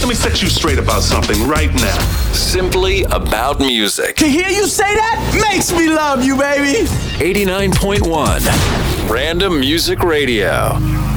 Let me set you straight about something right now. Simply About Music. To hear you say that makes me love you, baby. 89.1 Random Music Radio.